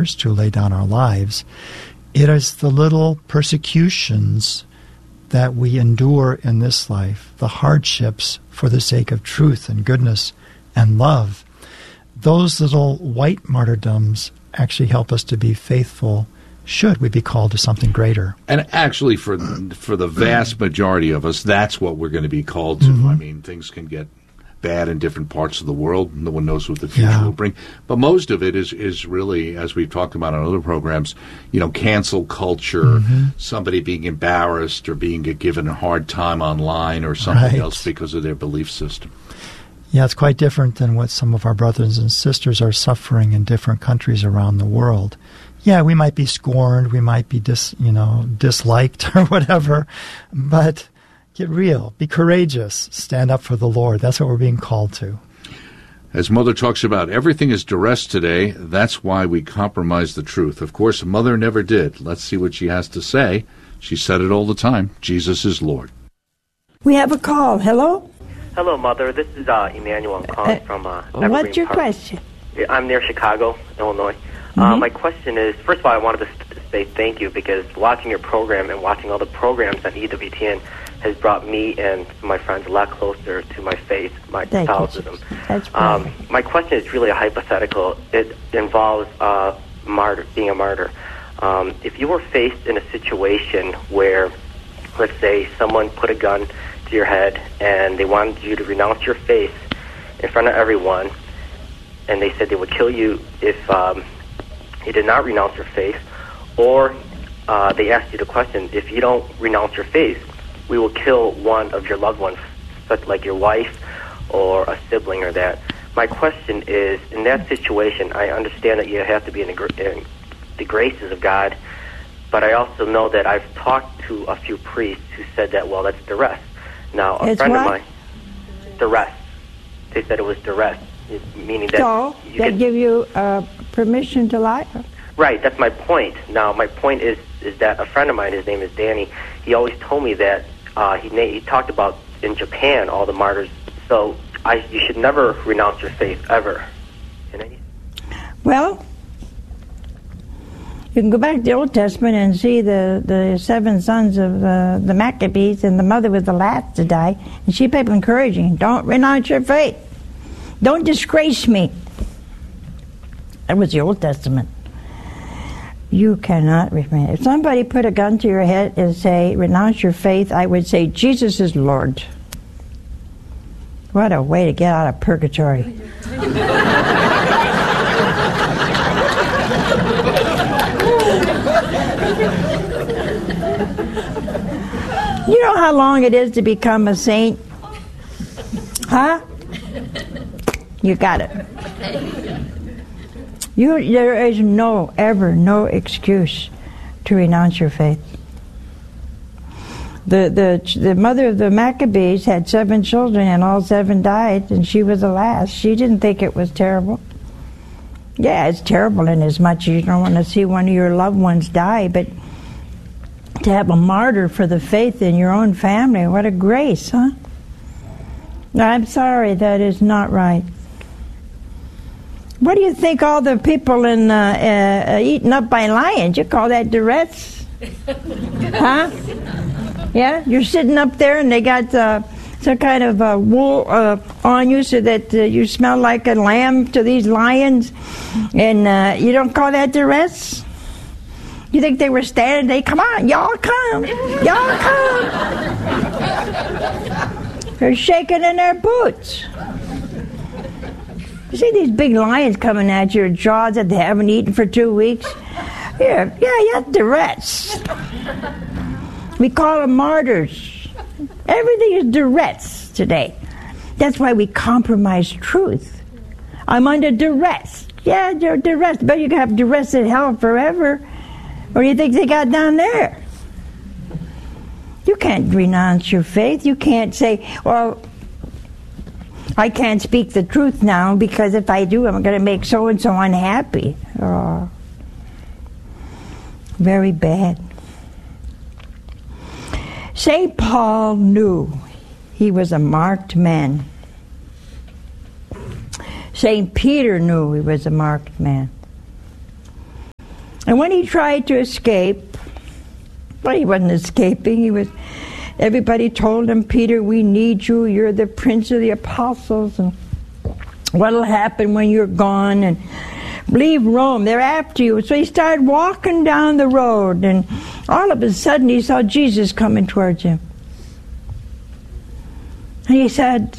to lay down our lives. It is the little persecutions that we endure in this life, the hardships for the sake of truth and goodness and love. Those little white martyrdoms actually help us to be faithful should we be called to something greater. And actually, for the vast majority of us, that's what we're going to be called to. Mm-hmm. I mean, things can get bad in different parts of the world. No one knows what the future will bring. But most of it is really, as we've talked about on other programs, cancel culture, somebody being embarrassed or being given a hard time online or something else because of their belief system. Yeah, it's quite different than what some of our brothers and sisters are suffering in different countries around the world. Yeah, we might be scorned, we might be disliked or whatever, but get real, be courageous, stand up for the Lord. That's what we're being called to. As Mother talks about, everything is duress today. That's why we compromise the truth. Of course, Mother never did. Let's see what she has to say. She said it all the time. Jesus is Lord. We have a call. Hello? Hello, Mother. This is Emmanuel. I'm calling from Evergreen What's your Park. question? I'm near Chicago, Illinois. My question is, first of all, I wanted to say thank you because watching your program and watching all the programs on EWTN has brought me and my friends a lot closer to my faith, my Catholicism. That's my question is really a hypothetical. It involves being a martyr. If you were faced in a situation where, let's say, someone put a gun to your head and they wanted you to renounce your faith in front of everyone, and they said they would kill you if you did not renounce your faith, or they asked you the question, if you don't renounce your faith, we will kill one of your loved ones, such like your wife or a sibling or that. My question is, in that situation, I understand that you have to be in the graces of God, but I also know that I've talked to a few priests who said that, well, that's duress. Now, a friend of mine, duress. They said it was duress, meaning that so they give you permission to lie? Right, that's my point. Now, my point is that a friend of mine, his name is Danny, he always told me that he talked about in Japan all the martyrs. So you should never renounce your faith, ever. Well, you can go back to the Old Testament and see the 7 sons of the Maccabees, and the mother was the last to die, and she kept encouraging, don't renounce your faith. Don't disgrace me. That was the Old Testament. You cannot remain. If somebody put a gun to your head and say, renounce your faith, I would say, Jesus is Lord. What a way to get out of purgatory. You know how long it is to become a saint? Huh? You got it. There is no excuse to renounce your faith. The mother of the Maccabees had 7 children, and all 7 died, and she was the last. She didn't think it was terrible. Yeah, it's terrible in as much as you don't want to see one of your loved ones die, but to have a martyr for the faith in your own family, what a grace, huh? No, I'm sorry, that is not right. What do you think all the people in eaten up by lions? You call that duress? Huh? Yeah? You're sitting up there and they got some kind of wool on you so that you smell like a lamb to these lions, and you don't call that duress? You think they were standing there? Come on, y'all come. Y'all come. They're shaking in their boots. You see these big lions coming at your jaws that they haven't eaten for 2 weeks? Yeah, that's duress. We call them martyrs. Everything is duress today. That's why we compromise truth. I'm under duress. Yeah, you're duress, but you can have duress in hell forever. What do you think they got down there? You can't renounce your faith. You can't say, well, I can't speak the truth now because if I do, I'm going to make so-and-so unhappy. Oh, very bad. St. Paul knew he was a marked man. St. Peter knew he was a marked man. And when he tried to escape, well, he wasn't escaping. Everybody told him, Peter, we need you. You're the prince of the apostles. And what'll happen when you're gone? And leave Rome. They're after you. So he started walking down the road, and all of a sudden he saw Jesus coming towards him. And he said,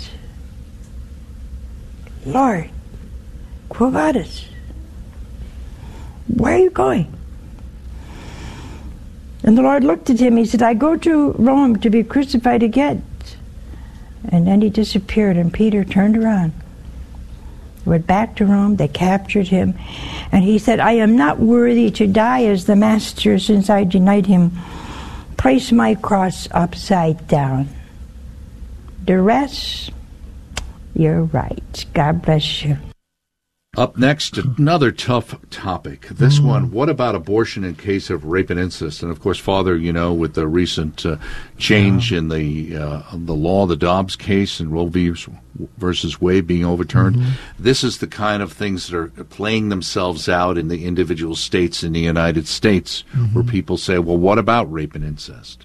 Lord, quo vadis? Where are you going? And the Lord looked at him. He said, I go to Rome to be crucified again. And then he disappeared, and Peter turned around. Went back to Rome. They captured him. And he said, I am not worthy to die as the Master, since I denied him. Place my cross upside down. The rest, you're right. God bless you. Up next, another tough topic. This one, what about abortion in case of rape and incest? And, of course, Father, with the recent change in the law, the Dobbs case and Roe v. versus Wade being overturned, this is the kind of things that are playing themselves out in the individual states in the United States where people say, well, what about rape and incest?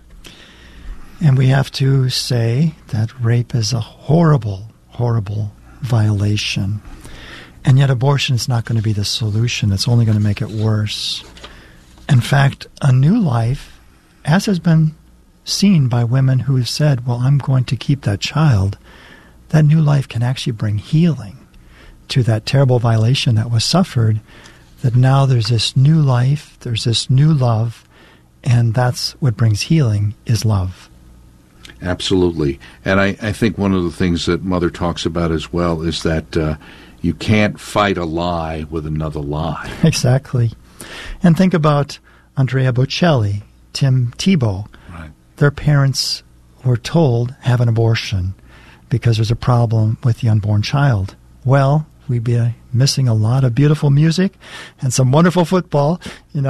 And we have to say that rape is a horrible, horrible violation. And yet abortion is not going to be the solution. It's only going to make it worse. In fact, a new life, as has been seen by women who have said, well, I'm going to keep that child, that new life can actually bring healing to that terrible violation that was suffered, that now there's this new life, there's this new love, and that's what brings healing is love. Absolutely. And I think one of the things that Mother talks about as well is that you can't fight a lie with another lie. Exactly. And think about Andrea Bocelli, Tim Tebow. Right. Their parents were told, have an abortion because there's a problem with the unborn child. Well, we'd be missing a lot of beautiful music and some wonderful football,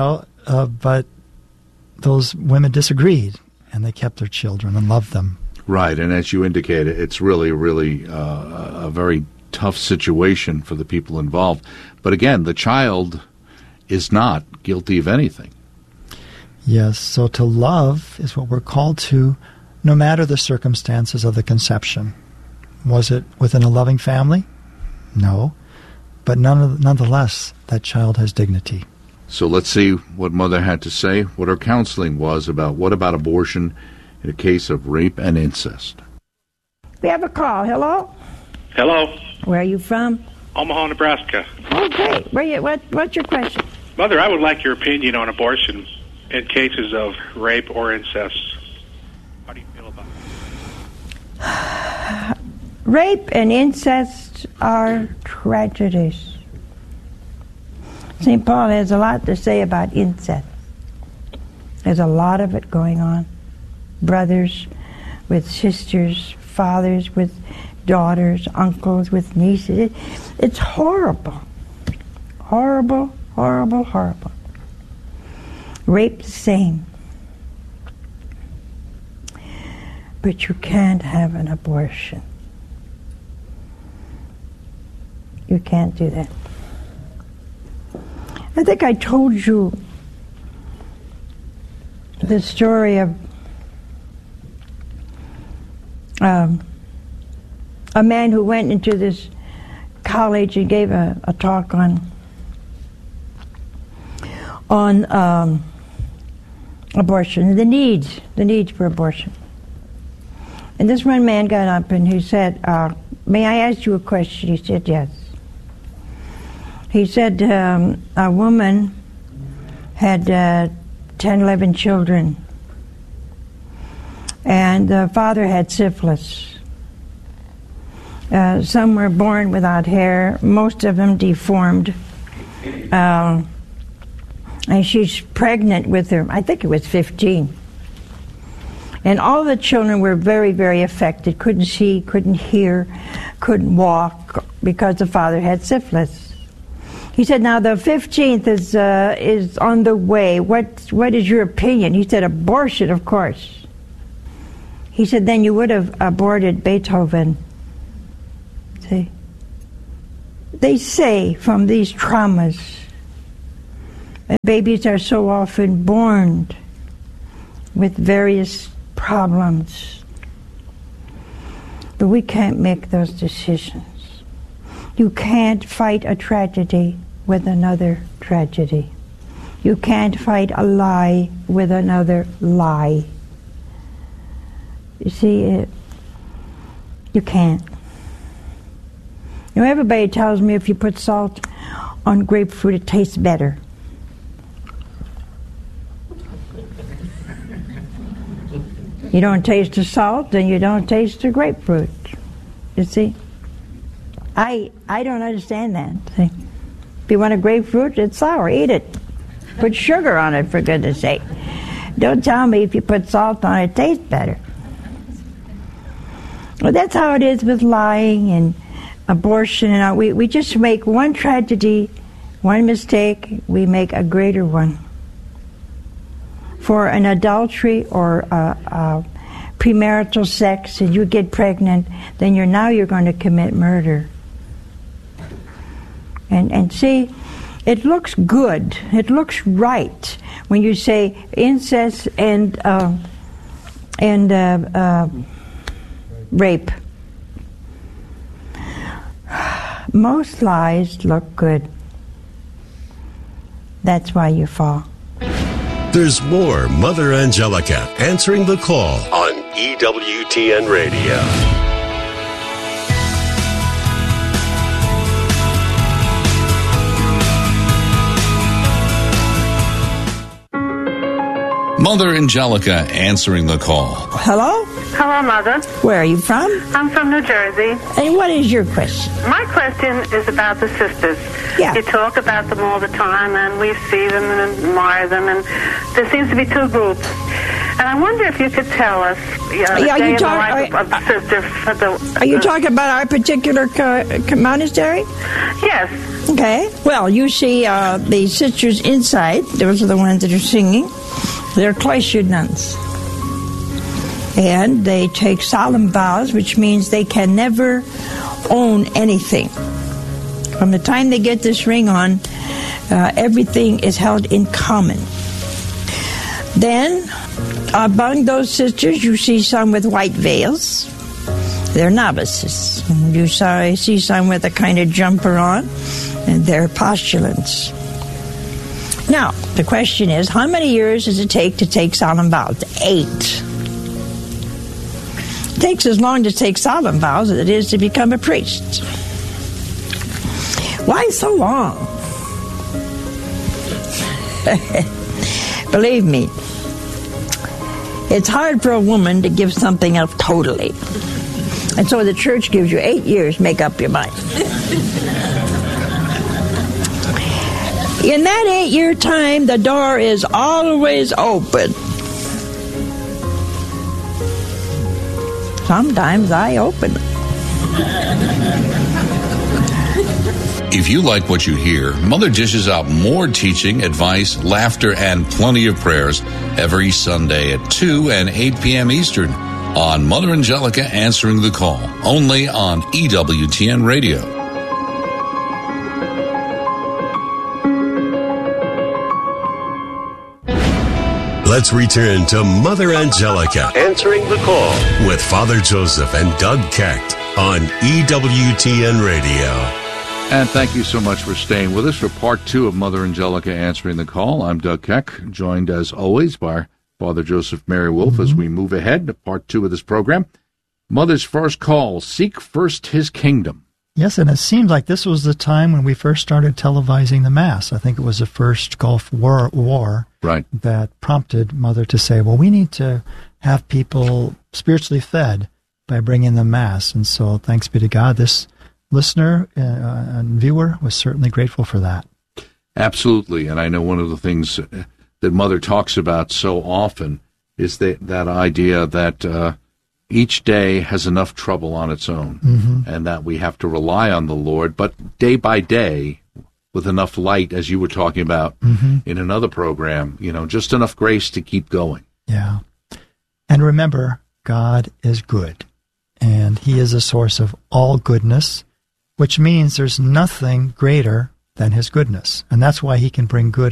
but those women disagreed, and they kept their children and loved them. Right, and as you indicated, it's really, really a very tough situation for the people involved. But again, the child is not guilty of anything. Yes, so to love is what we're called to, no matter the circumstances of the conception. Was it within a loving family? No. But nonetheless, that child has dignity. So let's see what Mother had to say, what her counseling was about what about abortion in a case of rape and incest. We have a call. Hello? Hello. Where are you from? Omaha, Nebraska. Oh, great. What's your question? Mother, I would like your opinion on abortion in cases of rape or incest. How do you feel about it? Rape and incest are tragedies. St. Paul has a lot to say about incest. There's a lot of it going on. Brothers with sisters, fathers with daughters, uncles with nieces. It's horrible. Horrible, horrible, horrible. Rape the same. But you can't have an abortion. You can't do that. I think I told you the story of a man who went into this college and gave a talk on abortion, the needs for abortion. And this one man got up and he said, may I ask you a question? He said, yes. He said a woman had 10, 11 children, and the father had syphilis. Some were born without hair, most of them deformed. And she's pregnant with her, I think it was 15. And all the children were very, very affected, couldn't see, couldn't hear, couldn't walk, because the father had syphilis. He said, now the 15th is on the way. What is your opinion? He said, abortion, of course. He said, then you would have aborted Beethoven. See? They say from these traumas, And babies are so often born with various problems. But we can't make those decisions. You can't fight a tragedy with another tragedy. You can't fight a lie with another lie. You see, you can't. You know, everybody tells me if you put salt on grapefruit, it tastes better. You don't taste the salt, then you don't taste the grapefruit. You see? I don't understand that. See? If you want a grapefruit, it's sour. Eat it. Put sugar on it, for goodness sake. Don't tell me if you put salt on it, it tastes better. Well, that's how it is with lying and abortion. And we just make one tragedy, one mistake, we make a greater one. For an adultery or premarital sex, and you get pregnant, then you're going to commit murder. And see, it looks good. It looks right when you say incest and rape. Most lies look good. That's why you fall. There's more Mother Angelica answering the call on EWTN Radio. Mother Angelica answering the call. Hello? Hello, Mother. Where are you from? I'm from New Jersey. And what is your question? My question is about the sisters. Yeah. You talk about them all the time, and we see them and admire them, and there seems to be two groups. And I wonder if you could tell us the day in the life of the sister. Are you talking about our particular monastery? Yes. Okay. Well, you see the sisters inside. Those are the ones that are singing. They're cloistered nuns. And they take solemn vows, which means they can never own anything. From the time they get this ring on, everything is held in common. Then, among those sisters, you see some with white veils. They're novices. You see some with a kind of jumper on, and they're postulants. Now, the question is, how many years does it take solemn vows? 8. It takes as long to take solemn vows as it is to become a priest. Why so long? Believe me, it's hard for a woman to give something up totally. And so the church gives you 8 years, make up your mind. In that 8-year time, the door is always open. Sometimes I open it. If you like what you hear, Mother dishes out more teaching, advice, laughter, and plenty of prayers every Sunday at 2 and 8 p.m. Eastern on Mother Angelica Answering the Call, only on EWTN Radio. Let's return to Mother Angelica Answering the Call with Father Joseph and Doug Keck on EWTN Radio. And thank you so much for staying with us for part 2 of Mother Angelica Answering the Call. I'm Doug Keck, joined as always by Father Joseph Mary Wolf as we move ahead to part 2 of this program. Mother's first call, seek first his kingdom. Yes, and it seemed like this was the time when we first started televising the Mass. I think it was the first Gulf War right. that prompted Mother to say, well, we need to have people spiritually fed by bringing the Mass. And so thanks be to God, this listener and viewer was certainly grateful for that. Absolutely. And I know one of the things that Mother talks about so often is that idea that each day has enough trouble on its own, and that we have to rely on the Lord, but day by day, with enough light, as you were talking about in another program, just enough grace to keep going. Yeah. And remember, God is good, and He is a source of all goodness, which means there's nothing greater than His goodness. And that's why He can bring good out of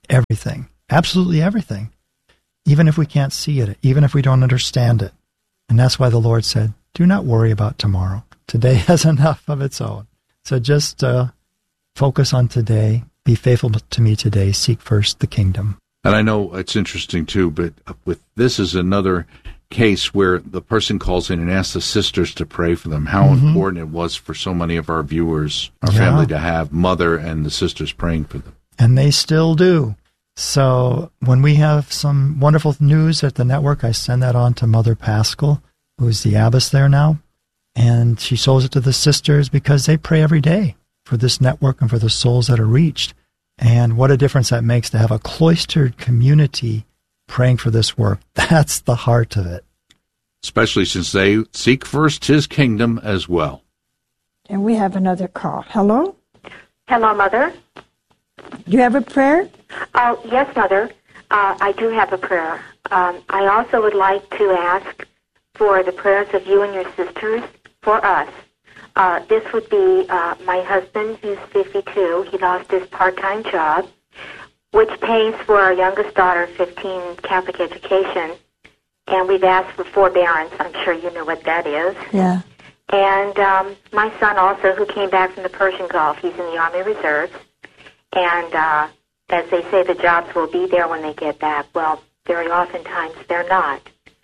everything, absolutely everything, even if we can't see it, even if we don't understand it. And that's why the Lord said, do not worry about tomorrow. Today has enough of its own. So just focus on today. Be faithful to me today. Seek first the kingdom. And I know it's interesting, too, but with this is another case where the person calls in and asks the sisters to pray for them. How important it was for so many of our viewers, our family, to have Mother and the sisters praying for them. And they still do. So when we have some wonderful news at the network, I send that on to Mother Paschal, who's the abbess there now. And she shows it to the sisters because they pray every day for this network and for the souls that are reached. And what a difference that makes to have a cloistered community praying for this work. That's the heart of it. Especially since they seek first his kingdom as well. And we have another call. Hello? Hello, Mother. Do you have a prayer? Yes, Mother. I do have a prayer. I also would like to ask for the prayers of you and your sisters for us. This would be my husband, who's 52. He lost his part-time job, which pays for our youngest daughter 15 Catholic education. And we've asked for forbearance. I'm sure you know what that is. Yeah. And my son also, who came back from the Persian Gulf, he's in the Army Reserves. And as they say, the jobs will be there when they get back. Well, very oftentimes they're not.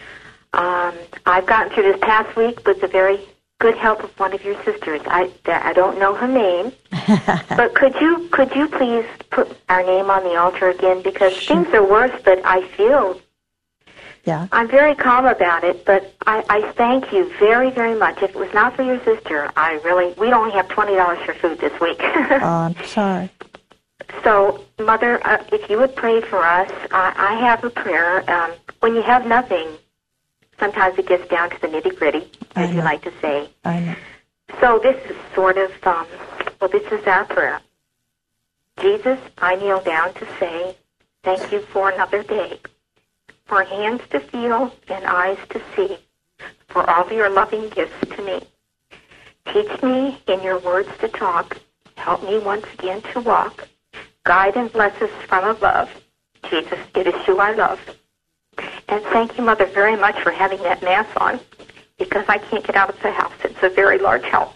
I've gotten through this past week with the very good help of one of your sisters. I don't know her name, but could you please put our name on the altar again, because things are worse, but I feel I'm very calm about it, but I thank you very, very much. If it was not for your sister, we'd only have $20 for food this week. I'm sorry. So, Mother, if you would pray for us, I have a prayer. When you have nothing, sometimes it gets down to the nitty-gritty, as you like to say. I know. So this is sort of, this is our prayer. Jesus, I kneel down to say thank you for another day, for hands to feel and eyes to see, for all your loving gifts to me. Teach me in your words to talk. Help me once again to walk. Guide and bless us from above. Jesus, it is you I love. And thank you, Mother, very much for having that Mass on, because I can't get out of the house. It's a very large help.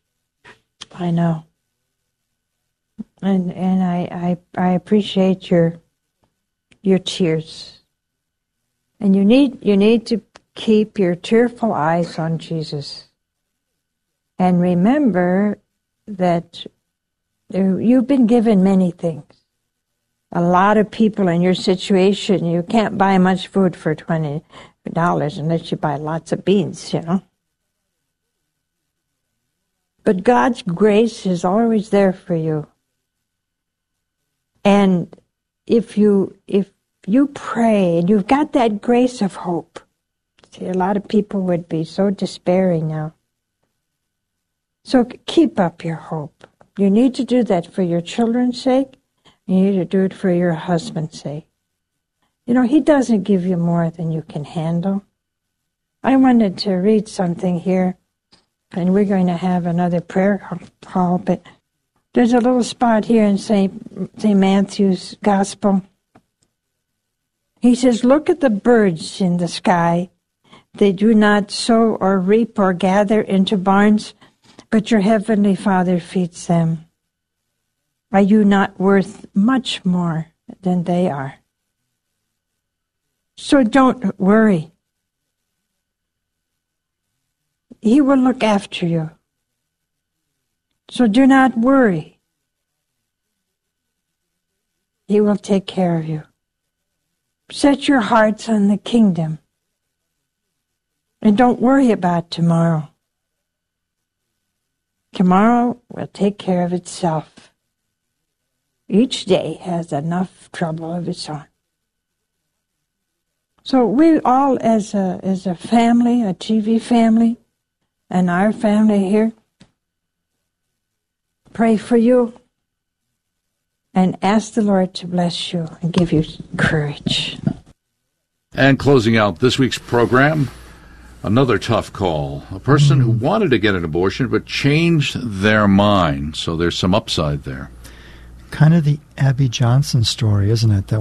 I know. And I appreciate your tears. And you need to keep your tearful eyes on Jesus. And remember that you've been given many things. A lot of people in your situation, you can't buy much food for $20 unless you buy lots of beans, you know. But God's grace is always there for you. And if you pray and you've got that grace of hope, see, a lot of people would be so despairing now. So keep up your hope. You need to do that for your children's sake. You need to do it for your husband's sake. You know, he doesn't give you more than you can handle. I wanted to read something here, and we're going to have another prayer call, but there's a little spot here in St. Matthew's Gospel. He says, look at the birds in the sky. They do not sow or reap or gather into barns, but your heavenly Father feeds them. Are you not worth much more than they are? So don't worry. He will look after you. So do not worry. He will take care of you. Set your hearts on the kingdom. And don't worry about tomorrow. Tomorrow will take care of itself. Each day has enough trouble of its own. So we all, as a family, a TV family, and our family here, pray for you and ask the Lord to bless you and give you courage. And closing out this week's program, another tough call. A person who wanted to get an abortion but changed their mind. So there's some upside there. kind of the Abby Johnson story, isn't it? That